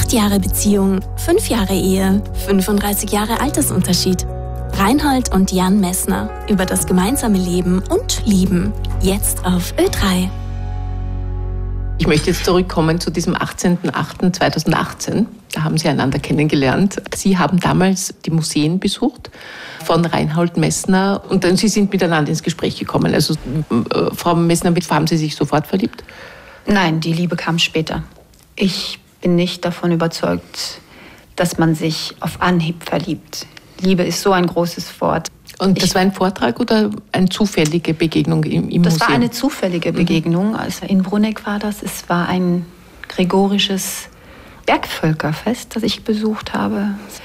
8 Jahre Beziehung, 5 Jahre Ehe, 35 Jahre Altersunterschied. Reinhold und Jan Messner über das gemeinsame Leben und Lieben. Jetzt auf Ö3. Ich möchte jetzt zurückkommen zu diesem 18.08.2018. Da haben Sie einander kennengelernt. Sie haben damals die Museen besucht von Reinhold Messner und dann Sie sind miteinander ins Gespräch gekommen. Also Frau Messner, haben Sie sich sofort verliebt? Nein, die Liebe kam später. Ich bin nicht davon überzeugt, dass man sich auf Anhieb verliebt. Liebe ist so ein großes Wort. Und das war ein Vortrag oder eine zufällige Begegnung im Museum? Das war eine zufällige Begegnung. Also in Bruneck war das. Es war ein gregorisches Bergvölkerfest, das ich besucht habe.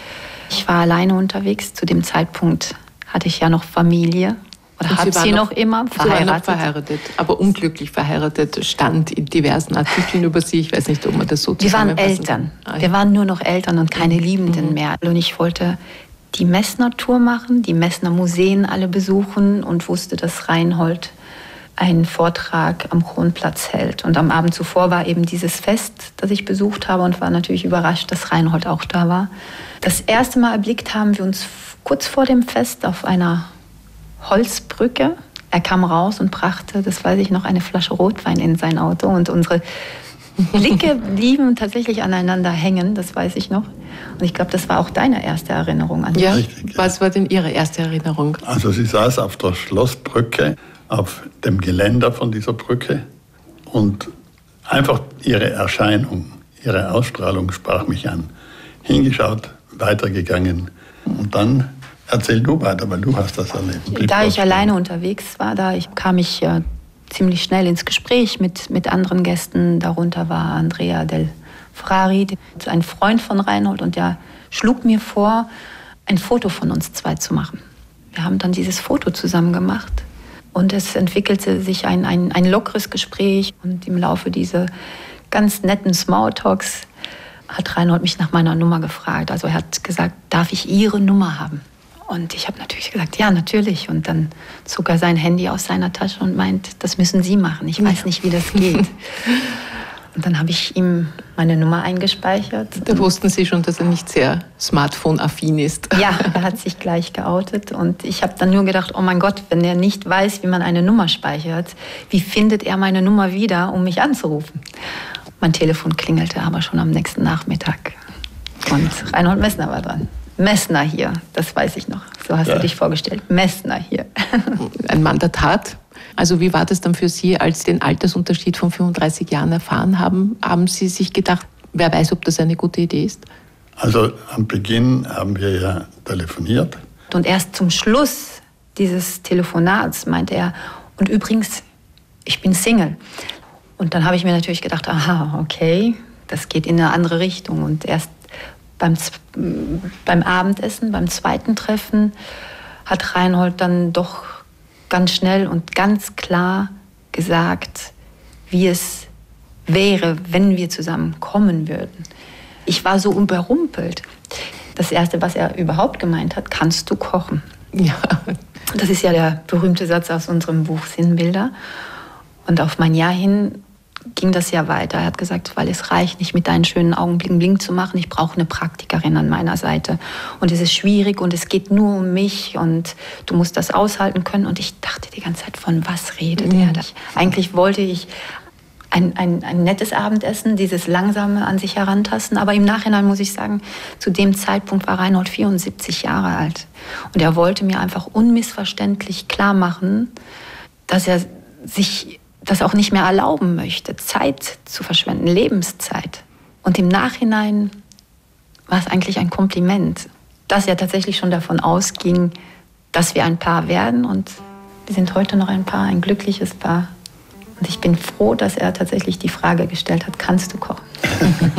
Ich war alleine unterwegs. Zu dem Zeitpunkt hatte ich ja noch Familie. Oder habe sie noch immer verheiratet. Sie waren noch verheiratet, aber unglücklich verheiratet, stand in diversen Artikeln über Sie. Ich weiß nicht, ob man das so zusammenfassen kann. Wir waren Eltern. Wir waren nur noch Eltern und keine Liebenden mehr. Und ich wollte die Messner-Tour machen, die Messner-Museen alle besuchen und wusste, dass Reinhold einen Vortrag am Kronplatz hält. Und am Abend zuvor war eben dieses Fest, das ich besucht habe und war natürlich überrascht, dass Reinhold auch da war. Das erste Mal erblickt haben wir uns kurz vor dem Fest auf einer Holzbrücke. Er kam raus und brachte, das weiß ich noch, eine Flasche Rotwein in sein Auto und unsere Blicke blieben tatsächlich aneinander hängen, das weiß ich noch. Und ich glaube, das war auch deine erste Erinnerung an mich. Ja, was war denn Ihre erste Erinnerung? Also sie saß auf der Schlossbrücke, auf dem Geländer von dieser Brücke und einfach ihre Erscheinung, ihre Ausstrahlung sprach mich an. Hingeschaut, weitergegangen und dann erzähl du weiter, weil du hast das erlebt. Da ich alleine unterwegs war, kam ich ziemlich schnell ins Gespräch mit anderen Gästen. Darunter war Andrea Del Frari, ein Freund von Reinhold, und der schlug mir vor, ein Foto von uns zwei zu machen. Wir haben dann dieses Foto zusammen gemacht und es entwickelte sich ein lockeres Gespräch. Und im Laufe dieser ganz netten Smalltalks hat Reinhold mich nach meiner Nummer gefragt. Also er hat gesagt, darf ich Ihre Nummer haben? Und ich habe natürlich gesagt, ja, natürlich. Und dann zog er sein Handy aus seiner Tasche und meint, das müssen Sie machen. Ich weiß nicht, wie das geht. Und dann habe ich ihm meine Nummer eingespeichert. Da wussten Sie schon, dass er nicht sehr smartphone-affin ist. Ja, er hat sich gleich geoutet. Und ich habe dann nur gedacht, oh mein Gott, wenn er nicht weiß, wie man eine Nummer speichert, wie findet er meine Nummer wieder, um mich anzurufen? Mein Telefon klingelte aber schon am nächsten Nachmittag. Und Reinhold Messner war dran. Messner hier, das weiß ich noch. So hast du dich vorgestellt. Messner hier. Ein Mann der Tat. Also wie war das dann für Sie, als Sie den Altersunterschied von 35 Jahren erfahren haben? Haben Sie sich gedacht, wer weiß, ob das eine gute Idee ist? Also am Beginn haben wir ja telefoniert. Und erst zum Schluss dieses Telefonats meinte er, und übrigens, ich bin Single. Und dann habe ich mir natürlich gedacht, aha, okay, das geht in eine andere Richtung. Und erst beim Abendessen, beim zweiten Treffen, hat Reinhold dann doch ganz schnell und ganz klar gesagt, wie es wäre, wenn wir zusammen kommen würden. Ich war so überrumpelt. Das Erste, was er überhaupt gemeint hat, kannst du kochen? Ja. Das ist ja der berühmte Satz aus unserem Buch Sinnbilder. Und auf mein Ja hin ging das ja weiter. Er hat gesagt, weil es reicht nicht, mit deinen schönen Augen bling bling zu machen. Ich brauche eine Praktikerin an meiner Seite. Und es ist schwierig und es geht nur um mich und du musst das aushalten können. Und ich dachte die ganze Zeit, von was redet er da? Eigentlich wollte ich ein nettes Abendessen, dieses langsame an sich herantasten. Aber im Nachhinein muss ich sagen, zu dem Zeitpunkt war Reinhold 74 Jahre alt. Und er wollte mir einfach unmissverständlich klar machen, dass er sich das auch nicht mehr erlauben möchte, Zeit zu verschwenden, Lebenszeit. Und im Nachhinein war es eigentlich ein Kompliment, dass er tatsächlich schon davon ausging, dass wir ein Paar werden. Und wir sind heute noch ein Paar, ein glückliches Paar. Und ich bin froh, dass er tatsächlich die Frage gestellt hat, kannst du kochen?